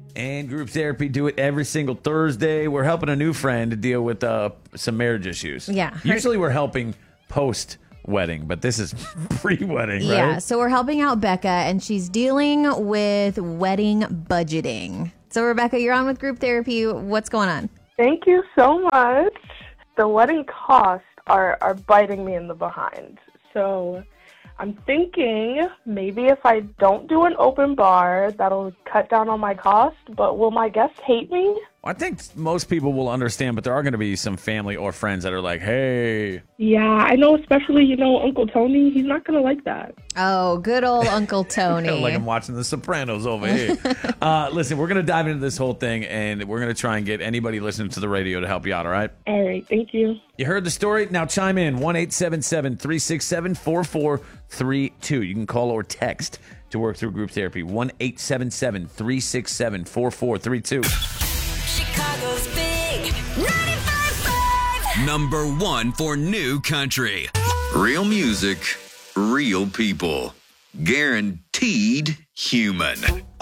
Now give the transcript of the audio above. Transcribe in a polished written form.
And group therapy, do it every single Thursday. We're helping a new friend to deal with some marriage issues. Yeah. Usually we're helping post-wedding, but this is pre-wedding, right? Yeah, so we're helping out Becca, and she's dealing with wedding budgeting. So, Rebecca, you're on with group therapy. What's going on? Thank you so much. The wedding costs are biting me in the behind. So I'm thinking maybe if I don't do an open bar, that'll cut down on my cost. But will my guests hate me? I think most people will understand, but there are going to be some family or friends that are like, hey. Yeah, I know, especially, Uncle Tony. He's not going to like that. Oh, good old Uncle Tony. Like I'm watching The Sopranos over here. Listen, we're going to dive into this whole thing, and we're going to try and get anybody listening to the radio to help you out, all right? All right, thank you. You heard the story? Now chime in, 1-877-367-4432. You can call or text to work through group therapy, 1-877-367-4432. Chicago's big 95.5. Number 1 for new country. Real music, real people. Guaranteed human.